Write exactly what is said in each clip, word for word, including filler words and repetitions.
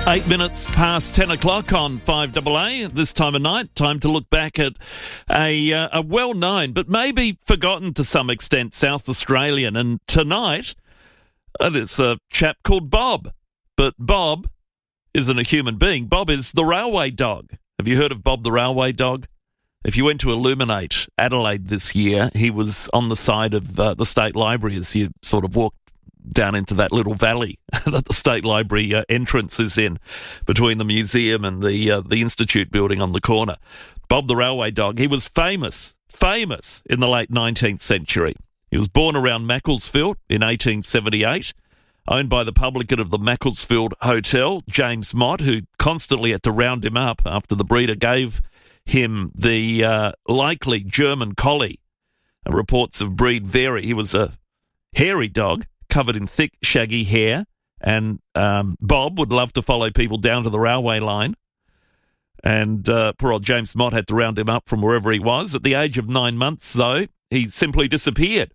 Eight minutes past ten o'clock on five A A. This time of night, time to look back at a, uh, a well-known but maybe forgotten to some extent South Australian. And tonight, uh, it's a chap called Bob. But Bob isn't a human being. Bob is the railway dog. Have you heard of Bob the railway dog? If you went to Illuminate Adelaide this year, he was on the side of uh, the State Library as you sort of walked down into that little valley that the State Library uh, entrance is in, between the museum and the uh, the Institute building on the corner. Bob the railway dog, he was famous, famous in the late nineteenth century. He was born around Macclesfield in eighteen seventy-eight, owned by the publican of the Macclesfield Hotel, James Mott, who constantly had to round him up after the breeder gave him the uh, likely German collie. Uh, reports of breed vary. He was a hairy dog, covered in thick, shaggy hair, and um, Bob would love to follow people down to the railway line. And uh, poor old James Mott had to round him up from wherever he was. At the age of nine months, though, he simply disappeared.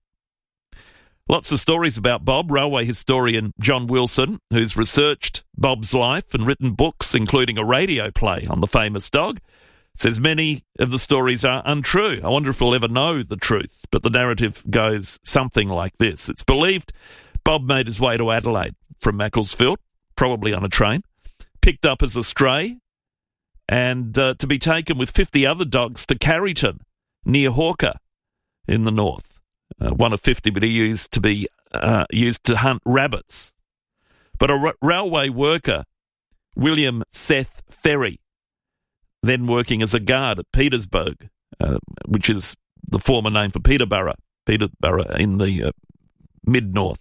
Lots of stories about Bob. Railway historian John Wilson, who's researched Bob's life and written books, including a radio play on the famous dog, says many of the stories are untrue. I wonder if we'll ever know the truth, but the narrative goes something like this. It's believed Bob made his way to Adelaide from Macclesfield, probably on a train, picked up as a stray, and uh, to be taken with fifty other dogs to Carryton, near Hawker, in the north. Uh, one of fifty, but he used to be uh, used to hunt rabbits. But a r- railway worker, William Seth Ferry, then working as a guard at Petersburg, uh, which is the former name for Peterborough, Peterborough in the uh, mid-north,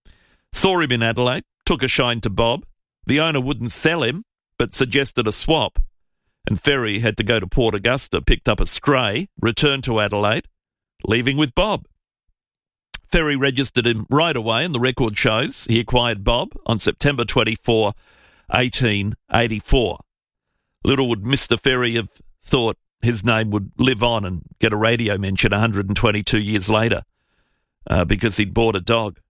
saw him in Adelaide, took a shine to Bob. The owner wouldn't sell him, but suggested a swap, and Ferry had to go to Port Augusta, picked up a stray, returned to Adelaide, leaving with Bob. Ferry registered him right away, and the record shows he acquired Bob on September twenty-fourth, eighteen eighty-four. Little would Mister Ferry have thought his name would live on and get a radio mention one hundred twenty-two years later, uh, because he'd bought a dog.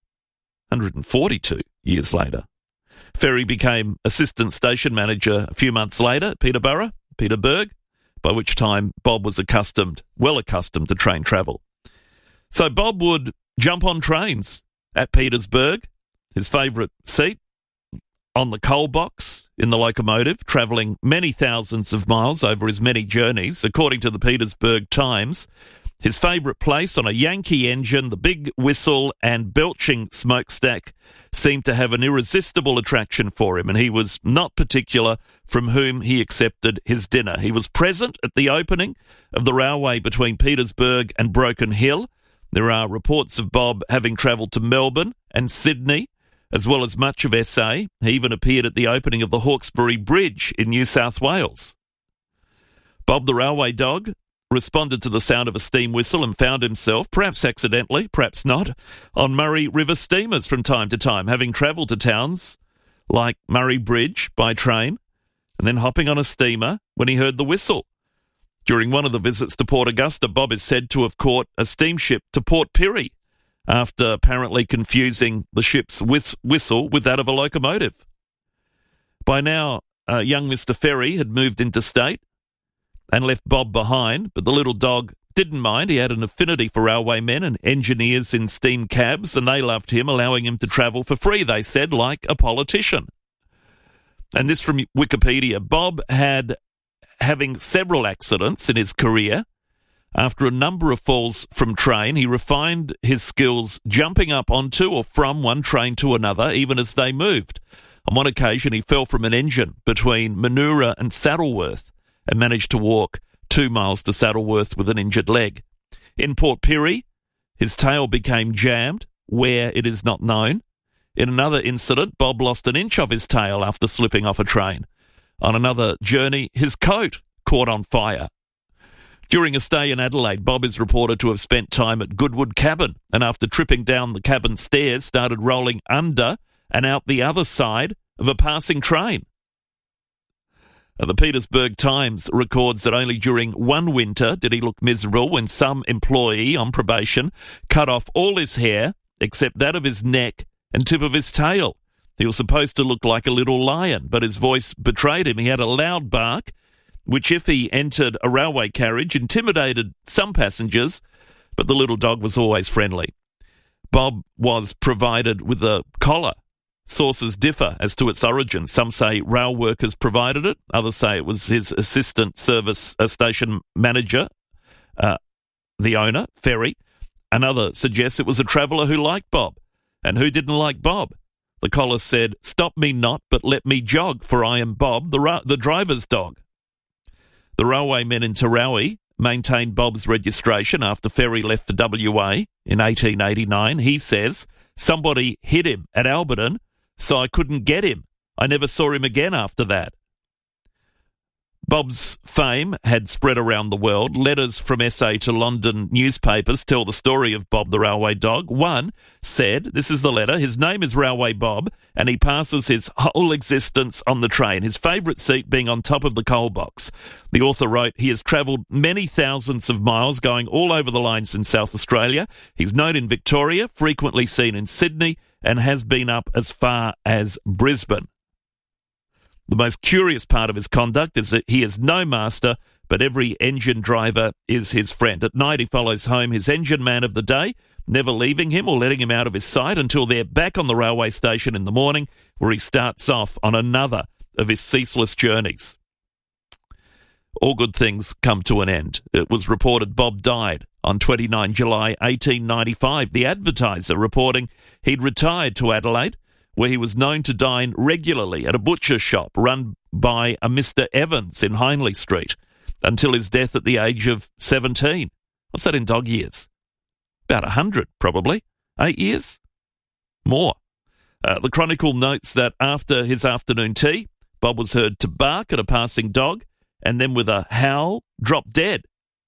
one hundred forty-two years later. Ferry became assistant station manager a few months later at Peterborough, Peterburg, by which time Bob was accustomed, well accustomed to train travel. So Bob would jump on trains at Petersburg, his favourite seat, on the coal box in the locomotive, travelling many thousands of miles over his many journeys. According to the Petersburg Times, his favourite place on a Yankee engine, the big whistle and belching smokestack seemed to have an irresistible attraction for him, and he was not particular from whom he accepted his dinner. He was present at the opening of the railway between Petersburg and Broken Hill. There are reports of Bob having travelled to Melbourne and Sydney, as well as much of S A. He even appeared at the opening of the Hawkesbury Bridge in New South Wales. Bob the railway dog responded to the sound of a steam whistle and found himself, perhaps accidentally, perhaps not, on Murray River steamers from time to time, having travelled to towns like Murray Bridge by train and then hopping on a steamer when he heard the whistle. During one of the visits to Port Augusta, Bob is said to have caught a steamship to Port Pirie after apparently confusing the ship's whis- whistle with that of a locomotive. By now, uh, young Mister Ferry had moved interstate and left Bob behind, but the little dog didn't mind. He had an affinity for railway men and engineers in steam cabs, and they loved him, allowing him to travel for free, they said, like a politician. And this from Wikipedia. Bob had, having several accidents in his career, after a number of falls from train, he refined his skills jumping up onto or from one train to another, even as they moved. On one occasion, he fell from an engine between Manoora and Saddleworth and managed to walk two miles to Saddleworth with an injured leg. In Port Pirie, his tail became jammed, where it is not known. In another incident, Bob lost an inch of his tail after slipping off a train. On another journey, his coat caught on fire. During a stay in Adelaide, Bob is reported to have spent time at Goodwood Cabin, and after tripping down the cabin stairs, started rolling under and out the other side of a passing train. The Petersburg Times records that only during one winter did he look miserable when some employee on probation cut off all his hair except that of his neck and tip of his tail He was supposed to look like a little lion, but his voice betrayed him. He had a loud bark, which, if he entered a railway carriage, intimidated some passengers, but the little dog was always friendly. Bob was provided with a collar. Sources differ as to its origin. Some say rail workers provided it. Others say it was his assistant service uh, station manager, uh, the owner, Ferry. Another suggests it was a traveller who liked Bob. And who didn't like Bob? The collar said, "Stop me not, but let me jog, for I am Bob, the, ra- the driver's dog." The railwaymen in Tarawi maintained Bob's registration after Ferry left for W A in eighteen eighty-nine. He says, "Somebody hit him at Alberton, so I couldn't get him. I never saw him again after that." Bob's fame had spread around the world. Letters from S A to London newspapers tell the story of Bob the Railway Dog. One said, this is the letter, "His name is Railway Bob, and he passes his whole existence on the train, his favourite seat being on top of the coal box." The author wrote, "He has travelled many thousands of miles, going all over the lines in South Australia. He's known in Victoria, frequently seen in Sydney, and has been up as far as Brisbane. The most curious part of his conduct is that he is no master, but every engine driver is his friend. At night he follows home his engine man of the day, never leaving him or letting him out of his sight until they're back on the railway station in the morning, where he starts off on another of his ceaseless journeys." All good things come to an end. It was reported Bob died on the twenty-ninth of July eighteen ninety-five. The Advertiser reporting he'd retired to Adelaide, where he was known to dine regularly at a butcher shop run by a Mister Evans in Hindley Street until his death at the age of seventeen. What's that in dog years? About a hundred, probably. Eight years? More. Uh, the Chronicle notes that after his afternoon tea, Bob was heard to bark at a passing dog and then with a howl, dropped dead.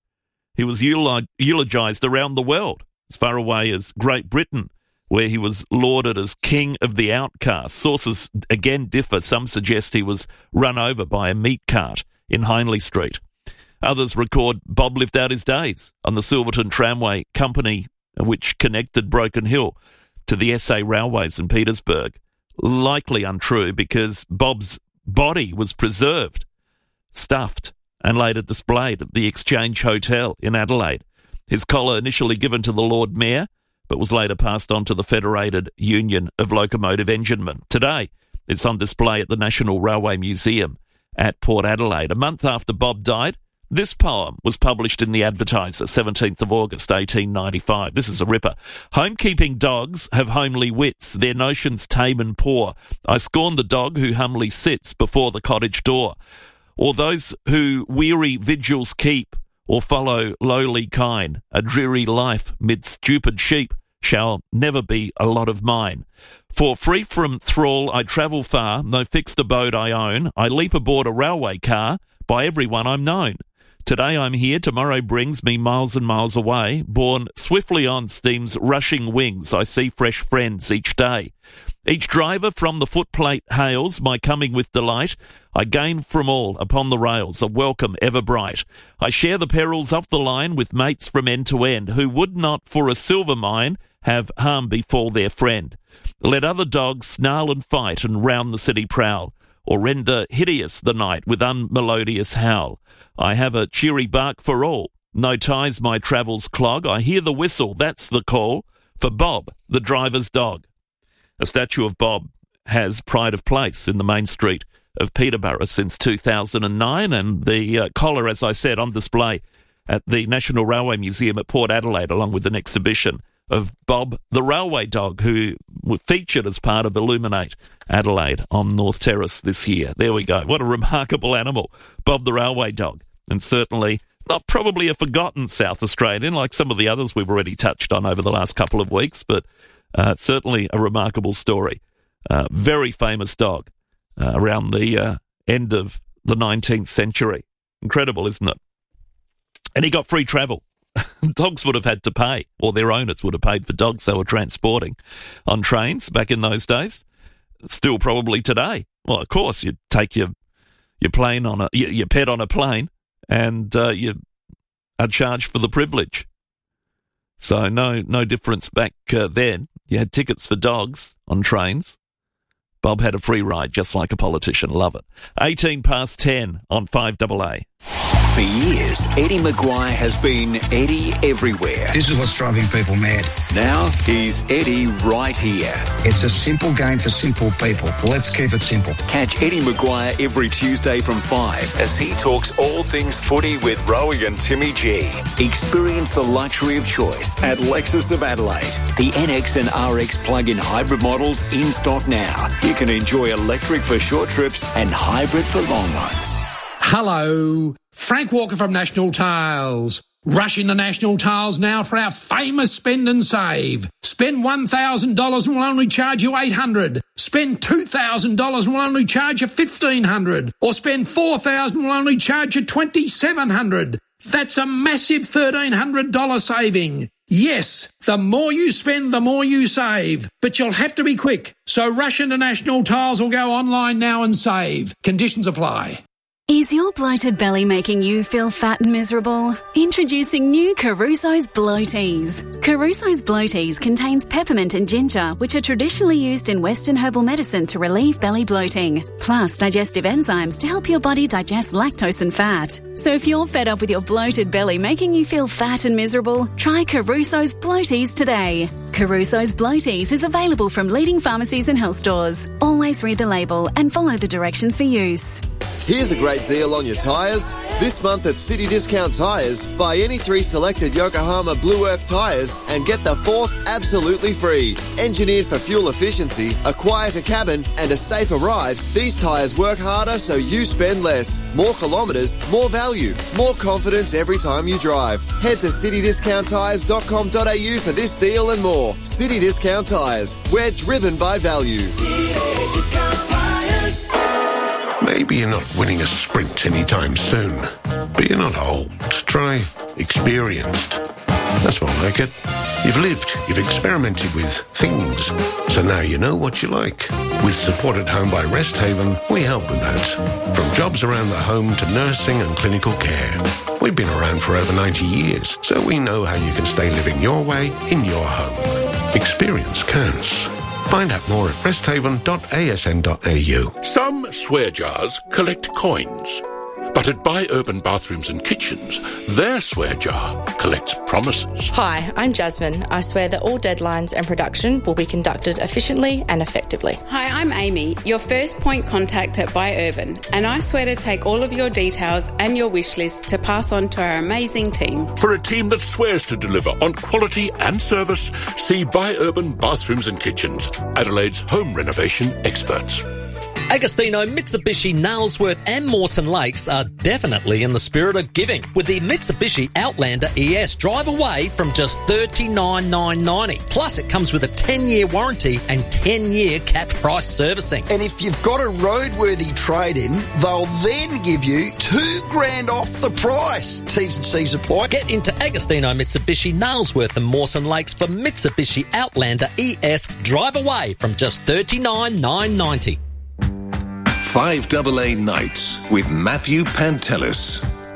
He was eulogised around the world, as far away as Great Britain, where he was lauded as king of the outcasts. Sources again differ. Some suggest he was run over by a meat cart in Hindley Street. Others record Bob lived out his days on the Silverton Tramway Company, which connected Broken Hill to the S A Railways in Petersburg. Likely untrue, because Bob's body was preserved, stuffed, and later displayed at the Exchange Hotel in Adelaide. His collar initially given to the Lord Mayor, but was later passed on to the Federated Union of Locomotive Enginemen. Today, it's on display at the National Railway Museum at Port Adelaide. A month after Bob died, this poem was published in the Advertiser, seventeenth of August, eighteen ninety-five. This is a ripper. "Homekeeping dogs have homely wits, their notions tame and poor. I scorn the dog who humbly sits before the cottage door, or those who weary vigils keep, or follow lowly kine. A dreary life mid stupid sheep shall never be a lot of mine. For free from thrall I travel far, no fixed abode I own. I leap aboard a railway car, by everyone I'm known. Today I'm here, tomorrow brings me miles and miles away. Borne swiftly on steam's rushing wings, I see fresh friends each day. Each driver from the footplate hails my coming with delight. I gain from all upon the rails a welcome ever bright. I share the perils of the line with mates from end to end, who would not for a silver mine have harm befall their friend. Let other dogs snarl and fight and round the city prowl, or render hideous the night with unmelodious howl. I have a cheery bark for all. No ties my travels clog. I hear the whistle, that's the call, for Bob, the driver's dog." A statue of Bob has pride of place in the main street of Peterborough since two thousand nine, and the uh, collar, as I said, on display at the National Railway Museum at Port Adelaide, along with an exhibition of Bob the Railway Dog, who were featured as part of Illuminate Adelaide on North Terrace this year. There we go. What a remarkable animal, Bob the Railway Dog. And certainly not probably a forgotten South Australian like some of the others we've already touched on over the last couple of weeks, but uh, certainly a remarkable story. Uh, very famous dog uh, around the uh, end of the nineteenth century. Incredible, isn't it? And he got free travel. Dogs would have had to pay, or their owners would have paid for dogs they were transporting on trains back in those days. Still probably today. Well, of course, you'd take your your plane on a your, your pet on a plane, and uh, you are charged for the privilege. So no no difference back uh, then. You had tickets for dogs on trains, Bob had a free ride, just like a politician. Love it. eighteen past ten on five A A. For years, Eddie Maguire has been Eddie everywhere. This is what's driving people mad. Now he's Eddie right here. It's a simple game for simple people. Let's keep it simple. Catch Eddie Maguire every Tuesday from five as he talks all things footy with Rowie and Timmy G. Experience the luxury of choice at Lexus of Adelaide. The N X and R X plug-in hybrid models in stock now. You can enjoy electric for short trips and hybrid for long ones. Hello, Frank Walker from National Tiles. Rush into National Tiles now for our famous spend and save. Spend one thousand dollars and we'll only charge you eight hundred dollars. Spend two thousand dollars and we'll only charge you fifteen hundred dollars. Or spend four thousand dollars and we'll only charge you twenty-seven hundred dollars. That's a massive thirteen hundred dollars saving. Yes, the more you spend, the more you save. But you'll have to be quick. So rush into National Tiles or go online now and save. Conditions apply. Is your bloated belly making you feel fat and miserable? Introducing new Caruso's Bloaties. Caruso's Bloaties contains peppermint and ginger, which are traditionally used in Western herbal medicine to relieve belly bloating, plus digestive enzymes to help your body digest lactose and fat. So if you're fed up with your bloated belly making you feel fat and miserable, try Caruso's Bloaties today. Caruso's Bloaties is available from leading pharmacies and health stores. Always read the label and follow the directions for use. Here's a great deal on your tyres. This month at City Discount Tyres, buy any three selected Yokohama Blue Earth tyres and get the fourth absolutely free. Engineered for fuel efficiency, a quieter cabin and a safer ride, these tyres work harder so you spend less. More kilometres, more value, more confidence every time you drive. Head to city discount tyres dot com dot a u for this deal and more. City Discount Tyres, we're driven by value. City Discount Tyres. Maybe you're not winning a sprint anytime soon, but you're not old. Try experienced. That's more like it. You've lived, you've experimented with things, so now you know what you like. With Support at Home by Rest Haven, we help with that. From jobs around the home to nursing and clinical care. We've been around for over ninety years, so we know how you can stay living your way in your home. Experience counts. Find out more at rest haven dot a s n dot a u. Some swear jars collect coins, but at Buy Urban Bathrooms and Kitchens, their swear jar collects promises. Hi, I'm Jasmine. I swear that all deadlines and production will be conducted efficiently and effectively. Hi, I'm Amy, your first point contact at Buy Urban, and I swear to take all of your details and your wish list to pass on to our amazing team. For a team that swears to deliver on quality and service, see Buy Urban Bathrooms and Kitchens, Adelaide's home renovation experts. Agostino, Mitsubishi, Nailsworth and Mawson Lakes are definitely in the spirit of giving, with the Mitsubishi Outlander E S drive away from just thirty-nine thousand nine hundred ninety dollars. Plus, it comes with a ten-year warranty and ten-year capped price servicing. And if you've got a roadworthy trade-in, they'll then give you two grand off the price. T's and C's apply. Get into Agostino, Mitsubishi, Nailsworth and Mawson Lakes for Mitsubishi Outlander E S drive away from just thirty-nine thousand nine hundred ninety dollars. five A A Nights with Matthew Pantelis.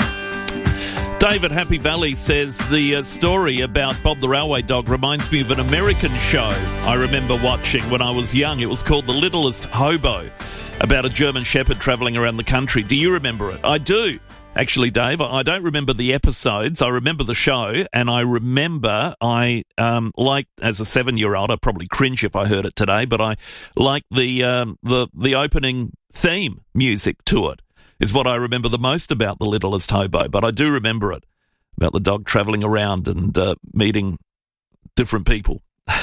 David Happy Valley says the uh, story about Bob the Railway Dog reminds me of an American show I remember watching when I was young. It was called The Littlest Hobo, about a German shepherd travelling around the country. Do you remember it? I do. Actually, Dave, I don't remember the episodes. I remember the show, and I remember I, um, like, as a seven-year-old, I'd probably cringe if I heard it today, but I liked the, um, the, the opening theme music to it, is what I remember the most about The Littlest Hobo. But I do remember it, about the dog travelling around and uh, meeting different people.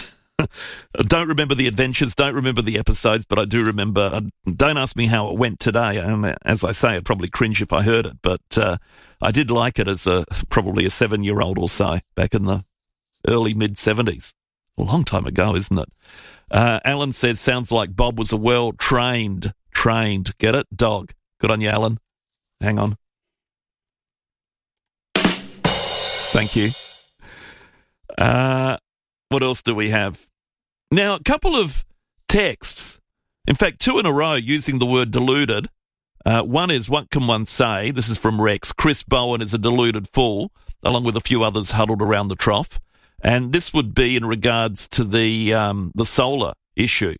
I don't remember the adventures, don't remember the episodes, but I do remember. Uh, don't ask me how it went today. And as I say, I'd probably cringe if I heard it, but uh, I did like it as a probably a seven-year-old or so back in the early mid-seventies. A long time ago, isn't it? Uh, Alan says, sounds like Bob was a well-trained, trained, get it? Dog. Good on you, Alan. Hang on. Thank you. Uh, what else do we have? Now, a couple of texts, in fact, two in a row using the word deluded. Uh, one is, what can one say? This is from Rex. Chris Bowen is a deluded fool, along with a few others huddled around the trough. And this would be in regards to the um, the solar issue.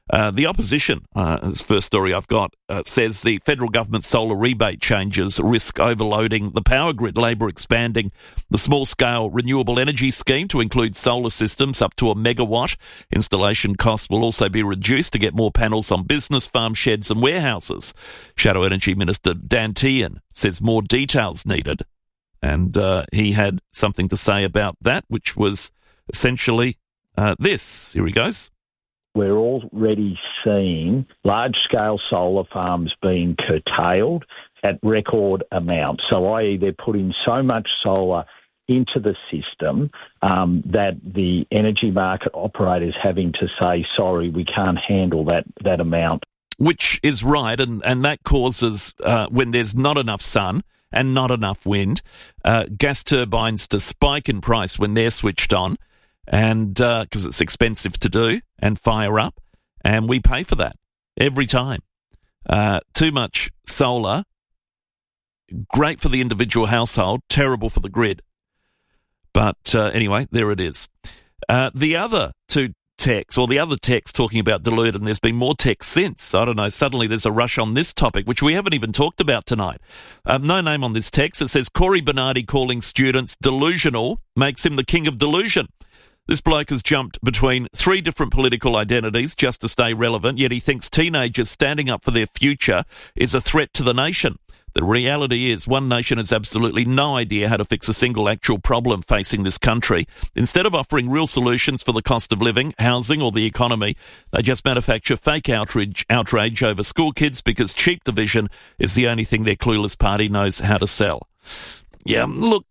Uh, the opposition, uh, this first story I've got, uh, says the federal government solar rebate changes risk overloading the power grid. Labor expanding the small-scale renewable energy scheme to include solar systems up to a megawatt. Installation costs will also be reduced to get more panels on business, farm sheds and warehouses. Shadow Energy Minister Dan Tehan says more details needed. And uh, he had something to say about that, which was essentially uh, this. Here he goes. We're already seeing large-scale solar farms being curtailed at record amounts. So that is they're putting so much solar into the system um, that the energy market operators having to say, sorry, we can't handle that, that amount. Which is right, and, and that causes, uh, when there's not enough sun and not enough wind, uh, gas turbines to spike in price when they're switched on, and because uh, it's expensive to do and fire up, and we pay for that every time. Uh, too much solar, great for the individual household, terrible for the grid. But uh, anyway, there it is. Uh, the other two texts, or the other text talking about diluted, and there's been more texts since. I don't know, suddenly there's a rush on this topic, which we haven't even talked about tonight. Um, no name on this text. It says, Corey Bernardi calling students delusional makes him the king of delusion. This bloke has jumped between three different political identities just to stay relevant, yet he thinks teenagers standing up for their future is a threat to the nation. The reality is One Nation has absolutely no idea how to fix a single actual problem facing this country. Instead of offering real solutions for the cost of living, housing or the economy, they just manufacture fake outrage, outrage over school kids because cheap division is the only thing their clueless party knows how to sell. Yeah, look,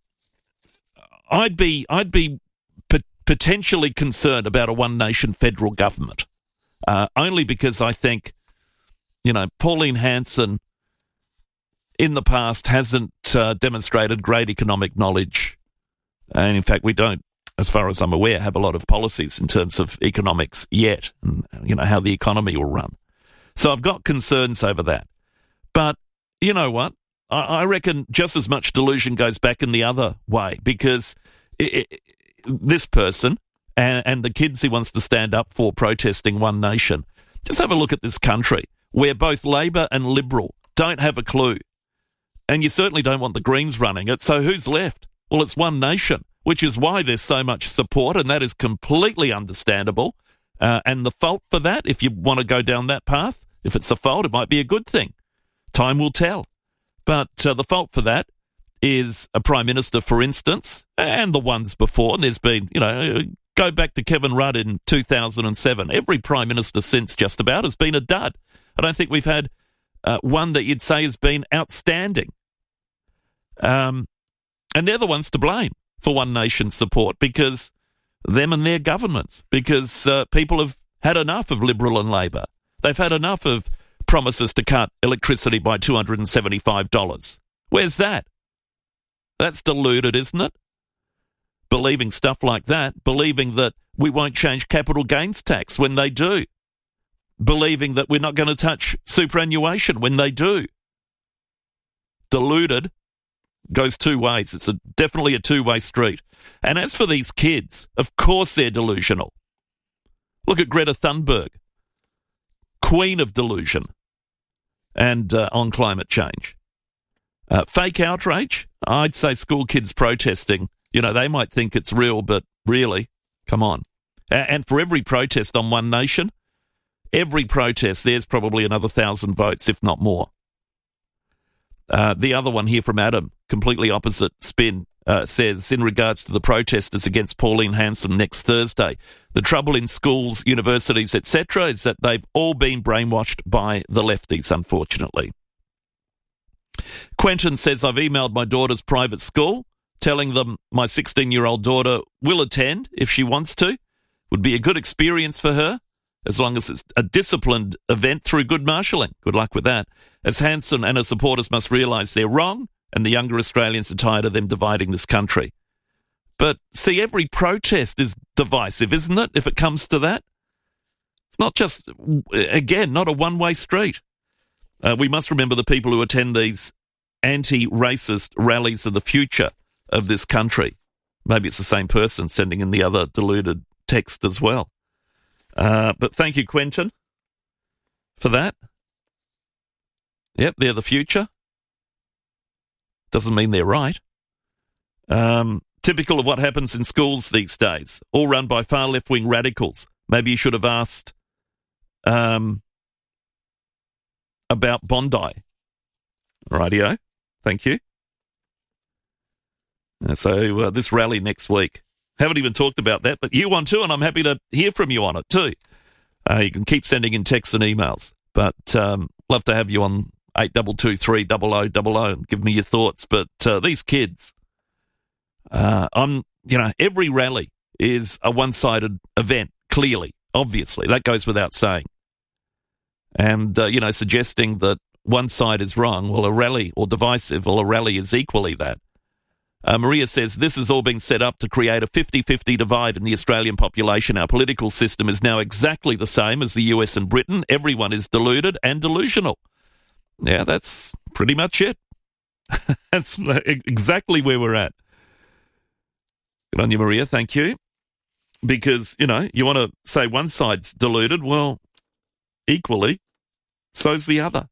I'd be... I'd be potentially concerned about a One Nation federal government, uh, only because I think, you know, Pauline Hanson in the past hasn't uh, demonstrated great economic knowledge. And in fact, we don't, as far as I'm aware, have a lot of policies in terms of economics yet, and, you know, how the economy will run. So I've got concerns over that. But you know what? I, I reckon just as much delusion goes back in the other way, because it, it, this person and, and the kids he wants to stand up for protesting One Nation, just have a look at this country where both Labor and Liberal don't have a clue. And you certainly don't want the Greens running it. So who's left? Well, it's One Nation, which is why there's so much support, and that is completely understandable. Uh, and the fault for that, if you want to go down that path, if it's a fault, it might be a good thing. Time will tell. But uh, the fault for that is a Prime Minister, for instance, and the ones before. And there's been, you know, go back to Kevin Rudd in two thousand seven. Every Prime Minister since just about has been a dud. I don't think we've had uh, one that you'd say has been outstanding. Um, and they're the ones to blame for One Nation support, because them and their governments, because uh, people have had enough of Liberal and Labor. They've had enough of promises to cut electricity by two hundred seventy-five dollars. Where's that? That's deluded, isn't it? Believing stuff like that, believing that we won't change capital gains tax when they do, believing that we're not going to touch superannuation when they do. Deluded goes two ways. It's a, definitely a two-way street. And as for these kids, of course they're delusional. Look at Greta Thunberg, queen of delusion, and uh, on climate change. Uh, fake outrage? I'd say school kids protesting, you know, they might think it's real, but really, come on. A- and for every protest on One Nation, every protest, there's probably another thousand votes, if not more. Uh, the other one here from Adam, completely opposite spin, uh, says, in regards to the protesters against Pauline Hanson next Thursday, the trouble in schools, universities, et cetera, is that they've all been brainwashed by the lefties, unfortunately. Quentin says, I've emailed my daughter's private school, telling them my sixteen-year-old daughter will attend if she wants to. Would be a good experience for her, as long as it's a disciplined event through good marshalling. Good luck with that. As Hanson and her supporters must realise they're wrong, and the younger Australians are tired of them dividing this country. But, see, every protest is divisive, isn't it, if it comes to that? It's not just, again, not a one-way street. Uh, we must remember the people who attend these anti-racist rallies of the future of this country. Maybe it's the same person sending in the other deluded text as well. Uh, but thank you, Quentin. for that. Yep, they're the future. Doesn't mean they're right. Um, typical of what happens in schools these days, all run by far left-wing radicals. Maybe you should have asked um, about Bondi. Rightio. Thank you. And so uh, this rally next week. Haven't even talked about that, but you want to, and I'm happy to hear from you on it too. Uh, you can keep sending in texts and emails, but um, love to have you on eight two two three double oh double oh and give me your thoughts. But uh, these kids, uh, I'm, you know, every rally is a one-sided event, clearly, obviously. That goes without saying. And, uh, you know, suggesting that one side is wrong, well, a rally, or divisive, well, a rally is equally that. Uh, Maria says, this is all being set up to create a fifty-fifty divide in the Australian population. Our political system is now exactly the same as the U S and Britain. Everyone is deluded and delusional. Yeah, that's pretty much it. That's exactly where we're at. Good on you, Maria. Thank you. Because, you know, you want to say one side's deluded. Well, equally, so's the other.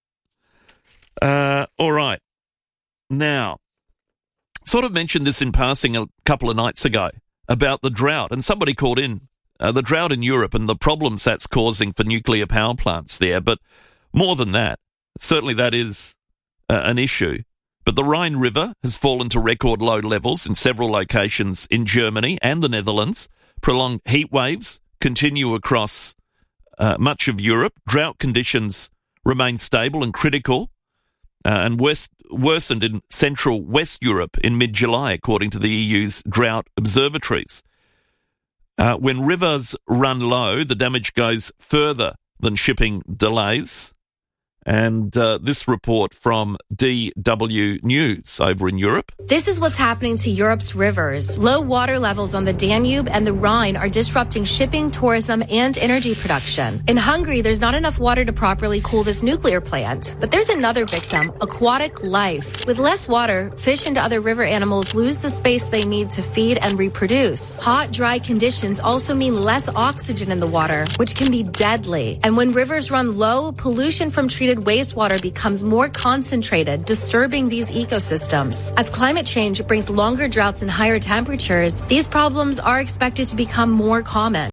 Uh, all right. Now, sort of mentioned this in passing a couple of nights ago about the drought, and somebody called in uh, the drought in Europe and the problems that's causing for nuclear power plants there. But more than that, certainly that is uh, an issue. But the Rhine River has fallen to record low levels in several locations in Germany and the Netherlands. Prolonged heat waves continue across uh, much of Europe. Drought conditions remain stable and critical uh, and west, worsened in Central West Europe in mid-July, according to the E U's drought observatories. Uh, when rivers run low, the damage goes further than shipping delays. And uh, this report from D W News over in Europe. This is what's happening to Europe's rivers. Low water levels on the Danube and the Rhine are disrupting shipping, tourism, and energy production. In Hungary, there's not enough water to properly cool this nuclear plant. But there's another victim, aquatic life. With less water, fish and other river animals lose the space they need to feed and reproduce. Hot, dry conditions also mean less oxygen in the water, which can be deadly. And when rivers run low, pollution from treated wastewater becomes more concentrated, disturbing these ecosystems. As climate change brings longer droughts and higher temperatures, these problems are expected to become more common.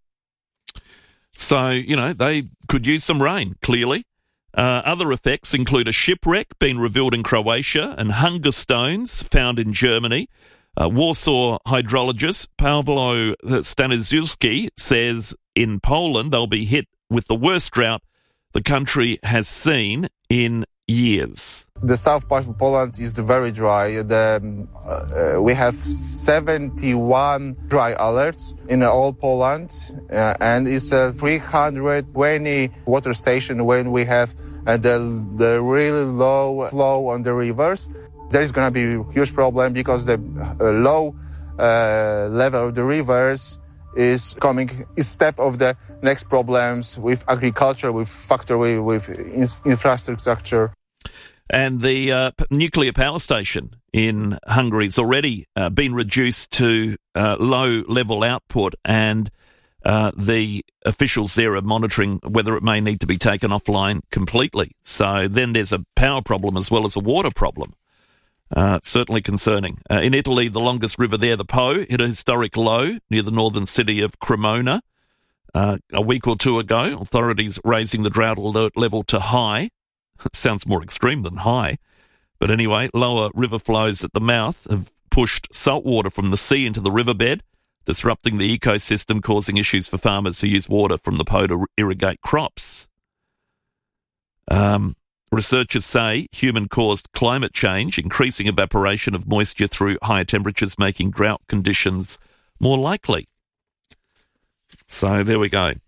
So, you know, they could use some rain, clearly. Uh, other effects include a shipwreck being revealed in Croatia and hunger stones found in Germany. Uh, Warsaw hydrologist Pawlo Staniszewski says in Poland they'll be hit with the worst drought the country has seen in years. The south part of Poland is very dry. The, uh, we have seventy-one dry alerts in all Poland, uh, and it's a three hundred twenty water station when we have uh, the, the really low flow on the rivers. There is going to be a huge problem because the uh, low uh, level of the rivers is coming a step of the next problems with agriculture, with factory, with infrastructure. And the uh, nuclear power station in Hungary has already uh, been reduced to uh, low-level output, and uh, the officials there are monitoring whether it may need to be taken offline completely. So then there's a power problem as well as a water problem. Uh, certainly concerning. Uh, in Italy, the longest river there, the Po, hit a historic low near the northern city of Cremona uh, a week or two ago. Authorities raising the drought alert level to high. Sounds more extreme than high. But anyway, lower river flows at the mouth have pushed salt water from the sea into the riverbed, disrupting the ecosystem, causing issues for farmers who use water from the Po to irrigate crops. Um... Researchers say human-caused climate change, increasing evaporation of moisture through higher temperatures, making drought conditions more likely. So there we go.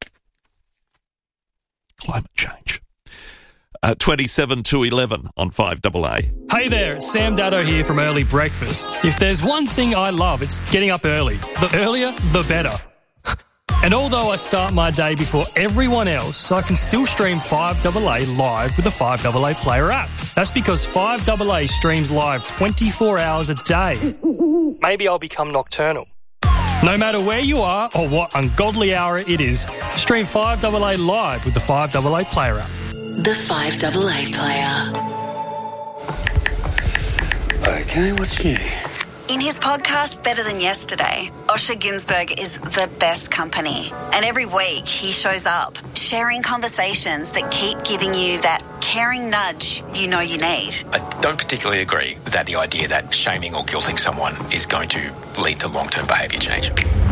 Climate change. Uh, twenty-seven to eleven on five A A. Hey there, it's Sam Daddo here from Early Breakfast. If there's one thing I love, it's getting up early. The earlier, the better. And although I start my day before everyone else, I can still stream five A A live with the five A A Player app. That's because five A A streams live twenty-four hours a day. Maybe I'll become nocturnal. No matter where you are or what ungodly hour it is, stream five A A live with the five A A Player app. The five A A Player. Okay, what's new? In his podcast, Better Than Yesterday, Osher Ginsberg is the best company. And every week he shows up, sharing conversations that keep giving you that caring nudge you know you need. I don't particularly agree with that, the idea that shaming or guilting someone is going to lead to long-term behaviour change.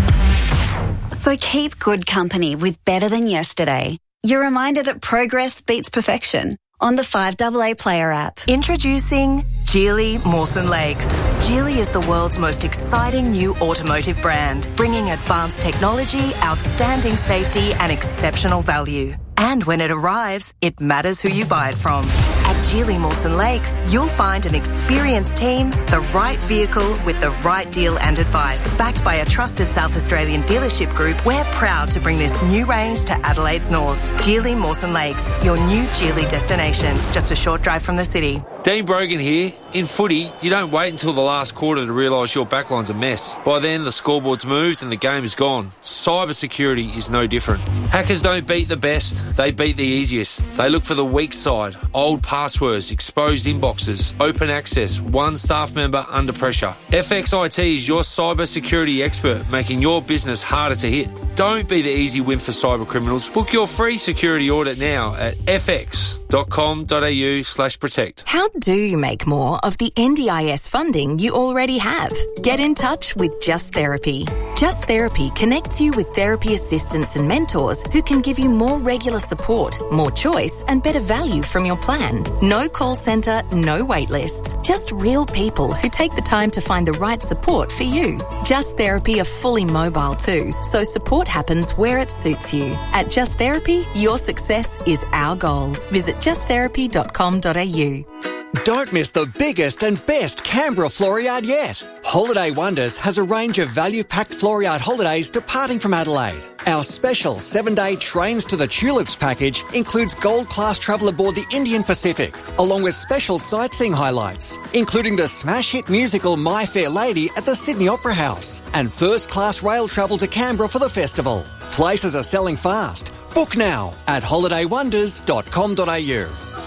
So keep good company with Better Than Yesterday. Your reminder that progress beats perfection on the five A A Player app. Introducing Geely Mawson Lakes. Geely is the world's most exciting new automotive brand, bringing advanced technology, outstanding safety and exceptional value. And when it arrives, it matters who you buy it from. At Geely Mawson Lakes, you'll find an experienced team, the right vehicle with the right deal and advice. Backed by a trusted South Australian dealership group, we're proud to bring this new range to Adelaide's north. Geely Mawson Lakes, your new Geely destination, just a short drive from the city. Dean Brogan here. In footy, you don't wait until the last quarter to realise your backline's a mess. By then, the scoreboard's moved and the game is gone. Cyber security is no different. Hackers don't beat the best, they beat the easiest. They look for the weak side, old passwords, exposed inboxes, open access, one staff member under pressure. F X I T is your cyber security expert, making your business harder to hit. Don't be the easy win for cyber criminals. Book your free security audit now at f x dot com dot a u slash protect. How do you make more of the N D I S funding you already have? Get in touch with Just Therapy. Just Therapy connects you with therapy assistants and mentors who can give you more regular support, more choice and better value from your plan. No call centre, no wait lists. Just real people who take the time to find the right support for you. Just Therapy are fully mobile too, so support happens where it suits you. At Just Therapy, your success is our goal. Visit just therapy dot com dot a u. Don't miss the biggest and best Canberra Floriade yet. Holiday Wonders has a range of value-packed Floriade holidays departing from Adelaide. Our special seven-day Trains to the Tulips package includes gold-class travel aboard the Indian Pacific, along with special sightseeing highlights, including the smash hit musical My Fair Lady at the Sydney Opera House, and first-class rail travel to Canberra for the festival. Places are selling fast. Book now at holiday wonders dot com dot a u.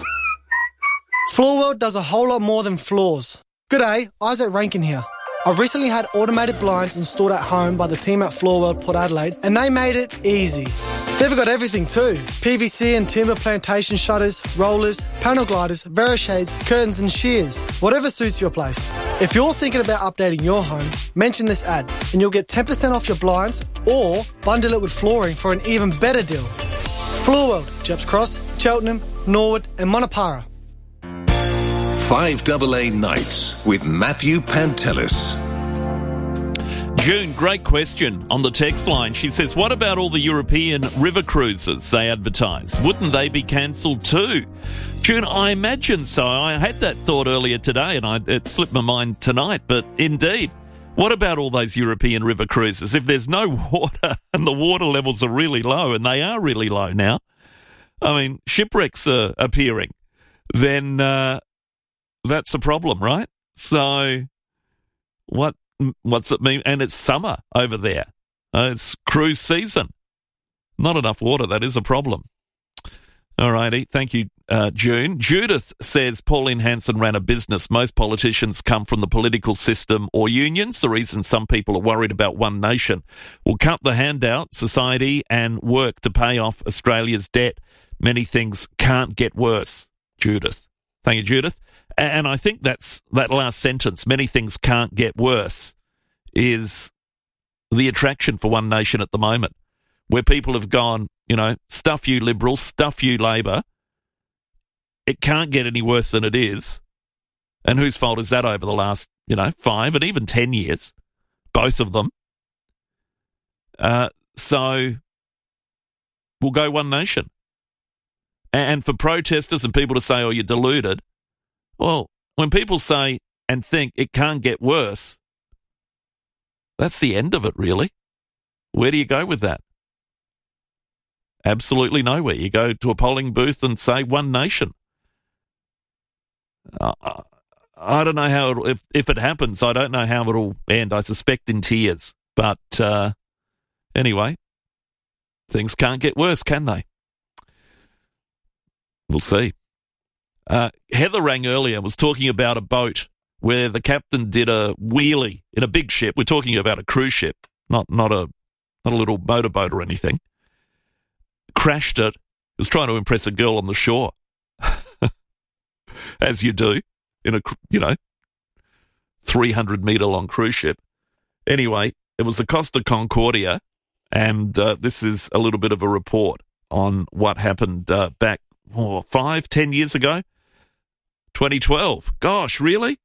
Floorworld does a whole lot more than floors. G'day, Isaac Rankin here. I've recently had automated blinds installed at home by the team at Floorworld Port Adelaide, and they made it easy. They've got everything too. P V C and timber plantation shutters, rollers, panel gliders, Verishades, curtains and shears. Whatever suits your place. If you're thinking about updating your home, mention this ad and you'll get ten percent off your blinds or bundle it with flooring for an even better deal. Floorworld, Jeps Cross, Cheltenham, Norwood and Monopara. five A A Nights with Matthew Pantelis. June, great question on the text line. She says, what about all the European river cruises they advertise? Wouldn't they be cancelled too? June, I imagine so. I had that thought earlier today and I, it slipped my mind tonight, but indeed, what about all those European river cruises? If there's no water and the water levels are really low, and they are really low now, I mean, shipwrecks are appearing, then uh, that's a problem, right? So what what's it mean? And it's summer over there. Uh, it's cruise season. Not enough water, that is a problem. All righty. Thank you, uh, June. Judith says Pauline Hanson ran a business. Most politicians come from the political system or unions. The reason some people are worried about One Nation will cut the handout society and work to pay off Australia's debt. Many things can't get worse. Judith. Thank you, Judith. And I think that's that last sentence, many things can't get worse, is the attraction for One Nation at the moment, where people have gone, you know, stuff you Liberals, stuff you Labor. It can't get any worse than it is. And whose fault is that over the last, you know, five and even ten years? Both of them. Uh, so we'll go One Nation. And for protesters and people to say, oh, you're deluded, well, when people say and think it can't get worse, that's the end of it, really. Where do you go with that? Absolutely nowhere. You go to a polling booth and say One Nation. Uh, I don't know how, it'll, if, if it happens, I don't know how it'll end. I suspect in tears. But uh, anyway, things can't get worse, can they? We'll see. Uh, Heather rang earlier, was talking about a boat where the captain did a wheelie in a big ship. We're talking about a cruise ship, not not a not a little motorboat or anything. Crashed it. Was trying to impress a girl on the shore, as you do in a you know three hundred metre long cruise ship. Anyway, it was the Costa Concordia, and uh, this is a little bit of a report on what happened uh, back oh, five, ten years ago. twenty twelve. Gosh, really?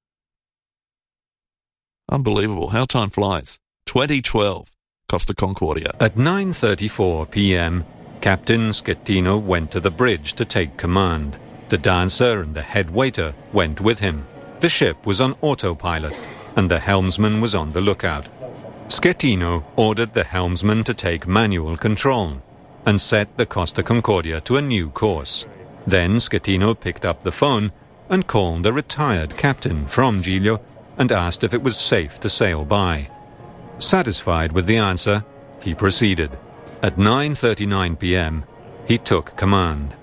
Unbelievable. How time flies. twenty twelve, Costa Concordia. At nine thirty-four p.m., Captain Schettino went to the bridge to take command. The dancer and the head waiter went with him. The ship was on autopilot, and the helmsman was on the lookout. Schettino ordered the helmsman to take manual control and set the Costa Concordia to a new course. Then Schettino picked up the phone and called a retired captain from Giglio and asked if it was safe to sail by. Satisfied with the answer, he proceeded. At nine thirty-nine p.m., he took command.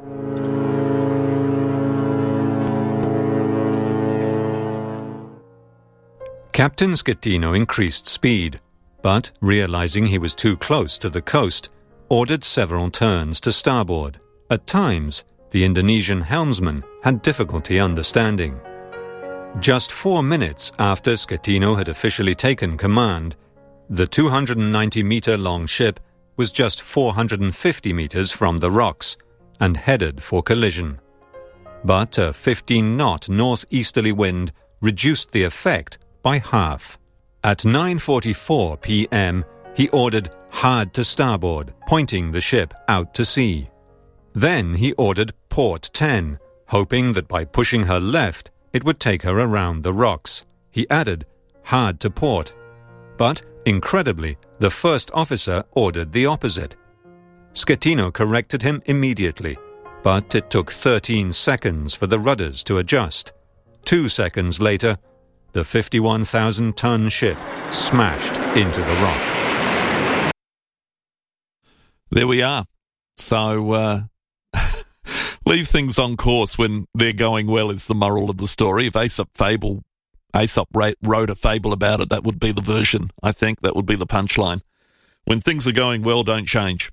Captain Schettino increased speed, but, realizing he was too close to the coast, ordered several turns to starboard. At times, the Indonesian helmsman had difficulty understanding. Just four minutes after Schettino had officially taken command, the two hundred ninety metre long ship was just four hundred fifty metres from the rocks and headed for collision. But a fifteen knot northeasterly wind reduced the effect by half. At nine forty-four p.m., he ordered hard to starboard, pointing the ship out to sea. Then he ordered port ten, hoping that by pushing her left, it would take her around the rocks. He added hard to port. But, incredibly, the first officer ordered the opposite. Schettino corrected him immediately, but it took thirteen seconds for the rudders to adjust. Two seconds later, the fifty-one thousand ton ship smashed into the rock. There we are. So, uh, leave things on course when they're going well is the moral of the story. If Aesop Fable, Aesop wrote a fable about it, that would be the version. I think that would be the punchline. When things are going well, don't change.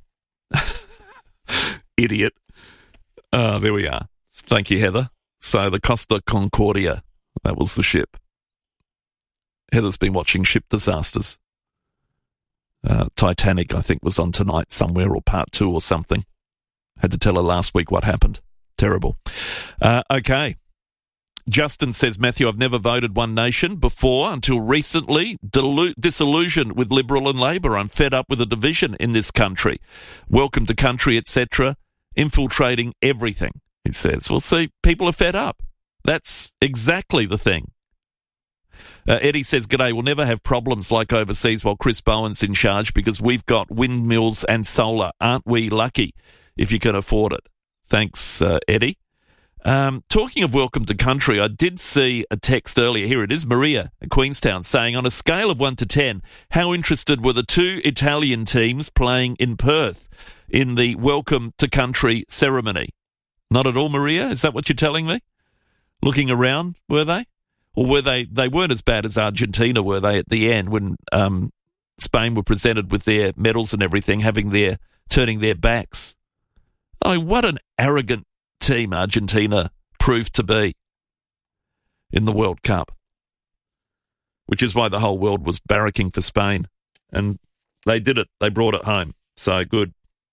Idiot. Uh, there we are. Thank you, Heather. So the Costa Concordia, that was the ship. Heather's been watching ship disasters. Uh, Titanic, I think, was on tonight somewhere, or part two or something. Had to tell her last week what happened. Terrible. Uh, okay. Justin says, Matthew, I've never voted One Nation before until recently. Delu- disillusioned with Liberal and Labor. I'm fed up with the division in this country. Welcome to country, et cetera. Infiltrating everything, he says. Well, see, people are fed up. That's exactly the thing. Uh, Eddie says, G'day, we'll never have problems like overseas while Chris Bowen's in charge because we've got windmills and solar. Aren't we lucky if you can afford it? Thanks, uh, Eddie. Um, talking of welcome to country, I did see a text earlier. Here it is, Maria at Queenstown, saying, on a scale of one to ten, how interested were the two Italian teams playing in Perth in the welcome to country ceremony? Not at all, Maria? Is that what you're telling me? Looking around, were they? Or were they, they weren't as bad as Argentina, were they, at the end when um, Spain were presented with their medals and everything, having their, turning their backs? Oh, what an arrogant team Argentina proved to be in the World Cup, which is why the whole world was barracking for Spain. And they did it. They brought it home. So good.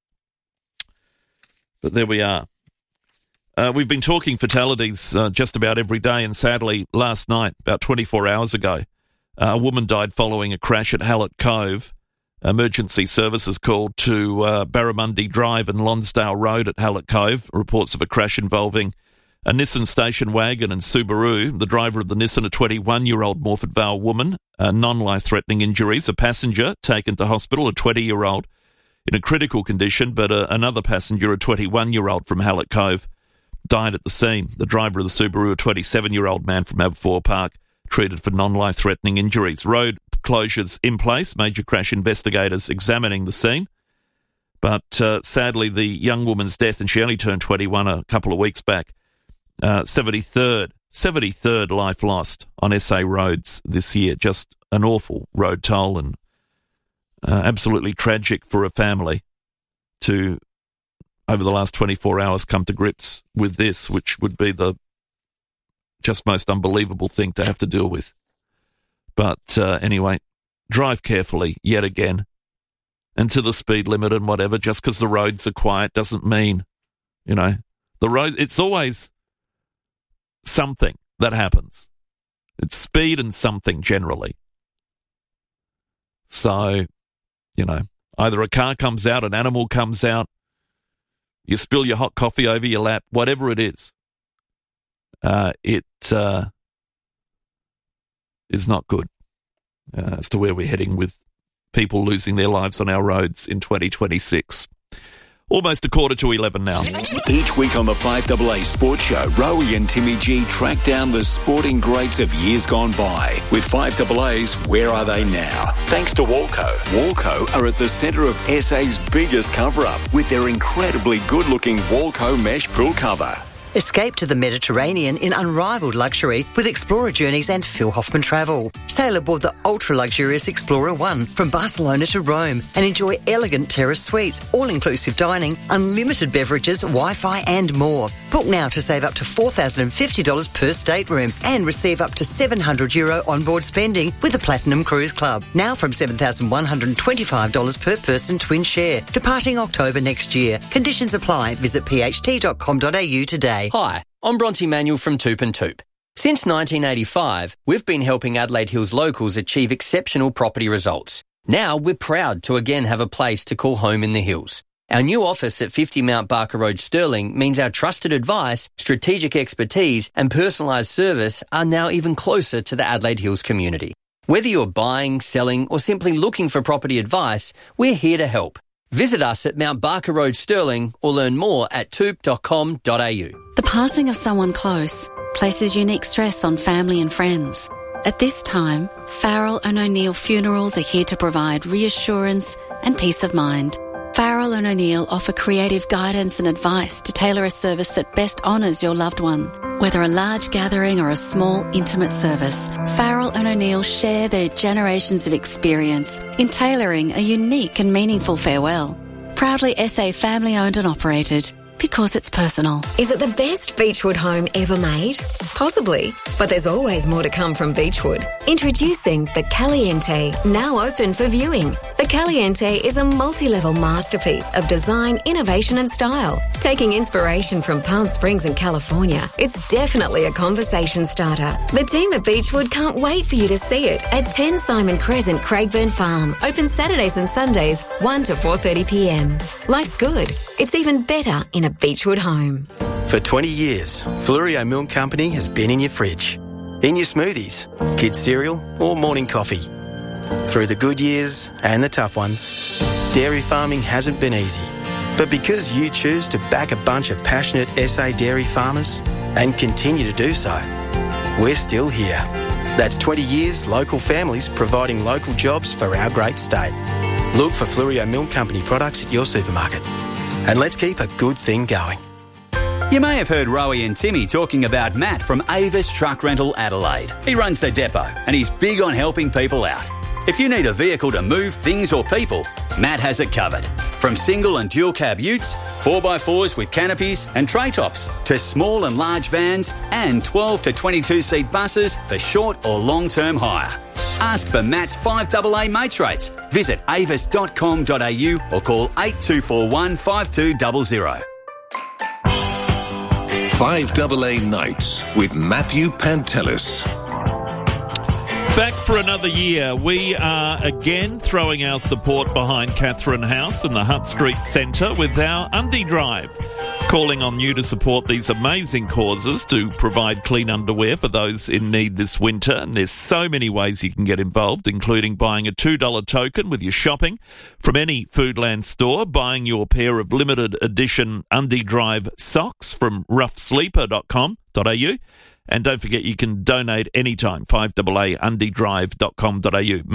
But there we are. Uh, we've been talking fatalities uh, just about every day, and sadly, last night, about twenty-four hours ago, uh, a woman died following a crash at Hallett Cove. Emergency services called to uh, Barramundi Drive and Lonsdale Road at Hallett Cove. Reports of a crash involving a Nissan station wagon and Subaru. The driver of the Nissan, a twenty-one-year-old Morford Vale woman, uh, non-life-threatening injuries. A passenger taken to hospital, a twenty-year-old in a critical condition, but uh, another passenger, a twenty-one-year-old from Hallett Cove, died at the scene. The driver of the Subaru, a twenty-seven-year-old man from Aberfoyle Park, treated for non-life-threatening injuries. Road closures in place, major crash investigators examining the scene. But uh, sadly, the young woman's death, and she only turned twenty-one a couple of weeks back, uh, seventy-third, seventy-third life lost on S A roads this year. Just an awful road toll, and uh, absolutely tragic for a family to, over the last twenty-four hours, come to grips with this, which would be the just most unbelievable thing to have to deal with. But uh, anyway, drive carefully yet again, and to the speed limit and whatever. Just because the roads are quiet doesn't mean, you know, the road. It's always something that happens. It's speed and something generally. So, you know, either a car comes out, an animal comes out, you spill your hot coffee over your lap, whatever it is, uh, it uh, is not good uh, as to where we're heading with people losing their lives on our roads in twenty twenty-six. Almost a quarter to eleven now. Each week on the five A A Sports Show, Rowie and Timmy G track down the sporting greats of years gone by. With five A A's Where Are They Now? Thanks to Walco. Walco are at the centre of S A's biggest cover-up with their incredibly good-looking Walco mesh pool cover. Escape to the Mediterranean in unrivaled luxury with Explorer Journeys and Phil Hoffman Travel. Sail aboard the ultra-luxurious Explorer One from Barcelona to Rome and enjoy elegant terrace suites, all-inclusive dining, unlimited beverages, Wi-Fi and more. Book now to save up to four thousand fifty dollars per stateroom and receive up to seven hundred euro onboard spending with the Platinum Cruise Club. Now from seven thousand one hundred twenty-five dollars per person twin share. Departing October next year. Conditions apply. Visit p h t dot com dot a u today. Hi, I'm Bronte Manuel from Toop and Toop. Since nineteen eighty-five, we've been helping Adelaide Hills locals achieve exceptional property results. Now we're proud to again have a place to call home in the hills. Our new office at fifty Mount Barker Road, Stirling, means our trusted advice, strategic expertise and personalised service are now even closer to the Adelaide Hills community. Whether you're buying, selling or simply looking for property advice, we're here to help. Visit us at Mount Barker Road, Stirling, or learn more at toop dot com dot a u. The passing of someone close places unique stress on family and friends. At this time, Farrell and O'Neill Funerals are here to provide reassurance and peace of mind. Farrell and O'Neill offer creative guidance and advice to tailor a service that best honours your loved one. Whether a large gathering or a small, intimate service, Farrell and O'Neill share their generations of experience in tailoring a unique and meaningful farewell. Proudly S A family-owned and operated, because it's personal. Is it the best Beechwood home ever made? Possibly, but there's always more to come from Beechwood. Introducing the Caliente, now open for viewing. The Caliente is a multi-level masterpiece of design, innovation and style. Taking inspiration from Palm Springs and California, it's definitely a conversation starter. The team at Beechwood can't wait for you to see it at ten Simon Crescent, Craigburn Farm. Open Saturdays and Sundays, one to four thirty p m. Life's good. It's even better in a Beechwood home. For twenty years, Flurio Milk Company has been in your fridge, in your smoothies, kids' cereal or morning coffee. Through the good years and the tough ones, dairy farming hasn't been easy. But because you choose to back a bunch of passionate S A dairy farmers and continue to do so, we're still here. That's twenty years local families providing local jobs for our great state. Look for Flurio Milk Company products at your supermarket. And let's keep a good thing going. You may have heard Rowie and Timmy talking about Matt from Avis Truck Rental Adelaide. He runs the depot and he's big on helping people out. If you need a vehicle to move things or people, Matt has it covered. From single and dual cab utes, four by fours with canopies and tray tops, to small and large vans and twelve to twenty-two seat buses for short or long-term hire. Ask for Matt's five A A mates rates. Visit avis dot com dot a u or call eight two four one, five two zero zero. five A A Nights with Matthew Pantelis. Back for another year. We are again throwing our support behind Catherine House and the Hutt Street Centre with our Undie Drive, calling on you to support these amazing causes to provide clean underwear for those in need this winter. And there's so many ways you can get involved, including buying a two dollar token with your shopping from any Foodland store, buying your pair of limited edition Undie Drive socks from rough sleeper dot com dot a u. And don't forget you can donate anytime, five A A undie drive dot com dot a u.